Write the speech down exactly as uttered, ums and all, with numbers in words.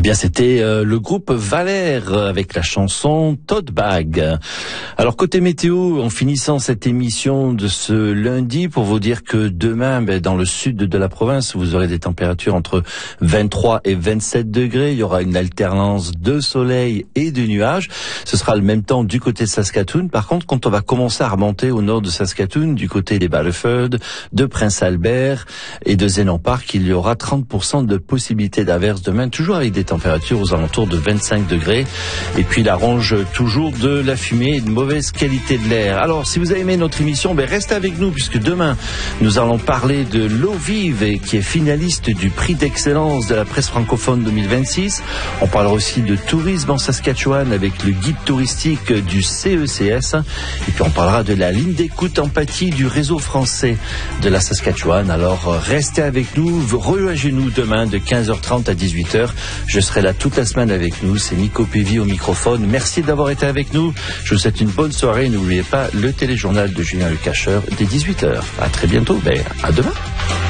Eh bien, c'était euh, le groupe Valère avec la chanson Tote Bag. Alors, côté météo, en finissant cette émission de ce lundi, pour vous dire que demain, ben, dans le sud de la province, vous aurez des températures entre vingt-trois et vingt-sept degrés. Il y aura une alternance de soleil et de nuages. Ce sera le même temps du côté de Saskatoon. Par contre, quand on va commencer à remonter au nord de Saskatoon, du côté des Ballefeuilles, de Prince-Albert et de Zénon Park, il y aura trente pour cent de possibilités d'averse demain, toujours avec des températures aux alentours de vingt-cinq degrés. Et puis la ronge toujours de la fumée et de mauvaise qualité de l'air. Alors, si vous avez aimé notre émission, ben restez avec nous, puisque demain, nous allons parler de l'eau vive, et qui est finaliste du prix d'excellence de la presse francophone deux mille vingt-six. On parlera aussi de tourisme en Saskatchewan avec le guide touristique du C E C S. Et puis on parlera de la ligne d'écoute empathie du réseau français de la Saskatchewan. Alors, restez avec nous, rejoignez-nous demain de quinze heures trente à dix-huit heures. Je serai là toute la semaine avec nous. C'est Nico Pévy au microphone. Merci d'avoir été avec nous. Je vous souhaite une bonne soirée. N'oubliez pas le téléjournal de Julien Le Cacheur dès dix-huit heures. À très bientôt. Ben, à demain.